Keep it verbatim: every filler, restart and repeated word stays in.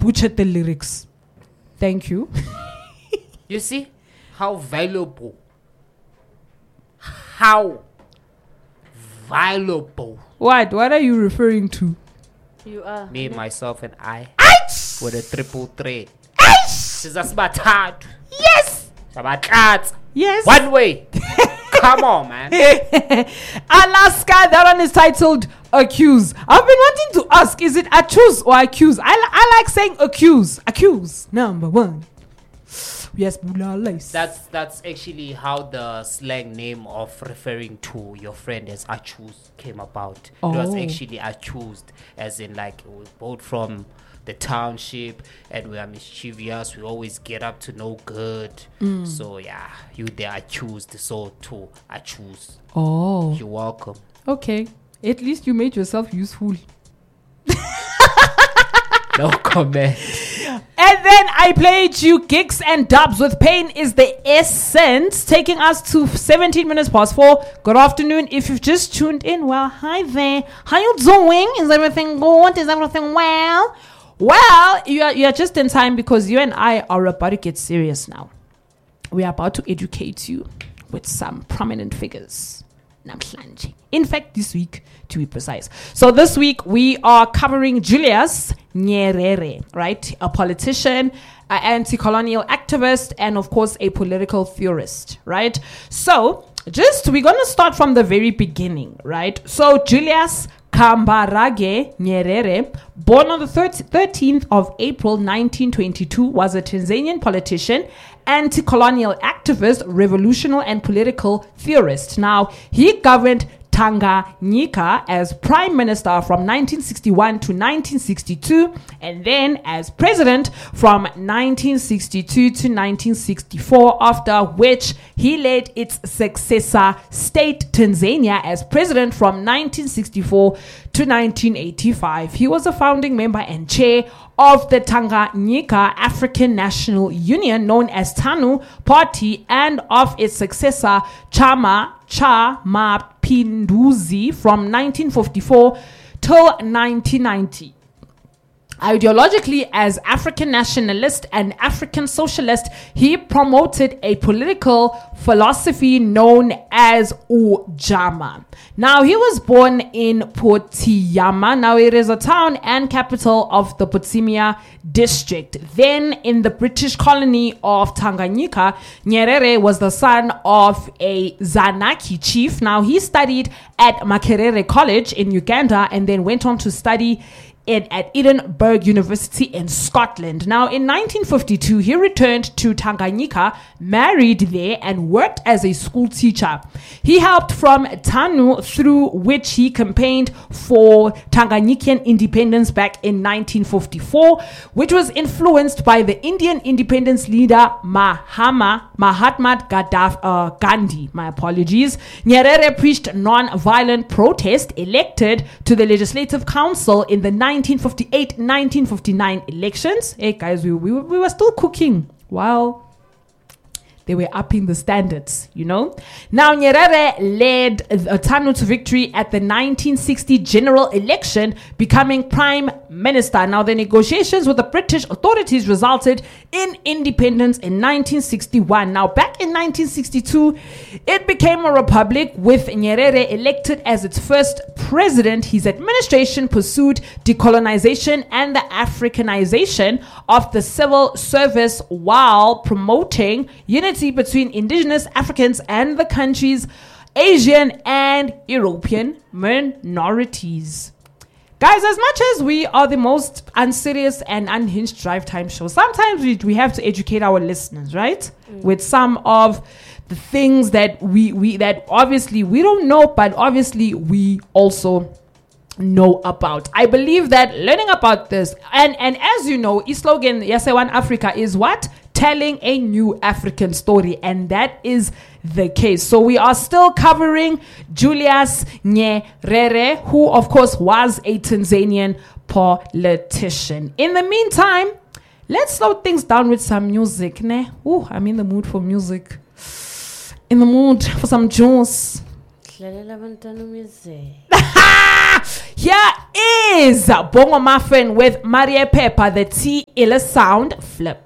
butchered the lyrics. Thank you. You see how valuable, how valuable. What? What are you referring to? You are. Me, myself, and I. Aish! With a triple threat. Aish! Sizasabathathu. Yes! Sabathathu. Yes. One way. Come on, man. Alaska, that one is titled Accuse. I've been wanting to ask, is it accuse or accuse? I, li- I like saying accuse. Accuse, number one. Yes, Bulala. That's that's actually how the slang name of referring to your friend as accused came about. Oh. It was actually accused, as in like we both from the township and we are mischievous. We always get up to no good. Mm. So yeah, you they accused. So to accuse. Oh. You're welcome. Okay. At least you made yourself useful. No comment. And then I played you Gigs and Dubs with Pain is the Essence, taking us to seventeen minutes past four. Good afternoon. If you've just tuned in, well, hi there. How you doing? Is everything good? Is everything well? Well, you are, you are just in time because you and I are about to get serious now. We are about to educate you with some prominent figures. Namhlanje. In fact, this week, to be precise. So this week, we are covering Julius Nyerere, right? A politician, an anti-colonial activist, and of course, a political theorist, right? So just, we're going to start from the very beginning, right? So Julius Kambarage Nyerere, born on the thirteenth of April nineteen twenty-two, was a Tanzanian politician, anti-colonial activist, revolutionary and political theorist. Now, he governed Tanganyika as prime minister from nineteen sixty-one to nineteen sixty-two, and then as president from nineteen sixty-two to nineteen sixty-four, after which he led its successor state Tanzania as president from nineteen sixty-four to nineteen eighty-five. He was a founding member and chair of the Tanganyika African National Union, known as TANU party, and of its successor Chama Cha Mapinduzi from nineteen fifty-four till nineteen ninety. Ideologically, as African nationalist and African socialist, he promoted a political philosophy known as Ujamaa. Now, he was born in Potiyama. Now, it is a town and capital of the Potsimia district. Then, in the British colony of Tanganyika, Nyerere was the son of a Zanaki chief. Now, he studied at Makerere College in Uganda and then went on to study In, at Edinburgh University in Scotland. Now, in nineteen fifty-two, he returned to Tanganyika, married there, and worked as a school teacher. He helped from TANU, through which he campaigned for Tanganyikan independence back in nineteen fifty-four, which was influenced by the Indian independence leader Mahama, Mahatma Gaddafi, uh, Gandhi. My apologies. Nyerere preached non-violent protest, elected to the Legislative Council in the nineteen fifty-eight nineteen fifty-nine elections. Hey guys, we, we, we were still cooking while they were upping the standards, you know. Now, Nyerere led uh, TANU to victory at the nineteen sixty general election, becoming prime minister. Now, the negotiations with the British authorities resulted in independence in nineteen sixty-one. Now, back in nineteen sixty-two, it became a republic with Nyerere elected as its first president. His administration pursued decolonization and the Africanization of the civil service while promoting unity between indigenous Africans and the country's Asian and European minorities. Guys, as much as we are the most unserious and unhinged drive time show, sometimes we, we have to educate our listeners, right? Mm. With some of the things that we, we that obviously we don't know, but obviously we also know about. I believe that learning about this, and, and as you know, his slogan, Yasewan Africa, is what? Telling a new African story, and that is the case. So we are still covering Julius Nyerere, who of course was a Tanzanian politician. In the meantime, let's slow things down with some music. Ne? Ooh, I'm in the mood for music. In the mood for some juice. Here Here is Bongo Muffin with Maria Pepper, the T Illa Sound Flip.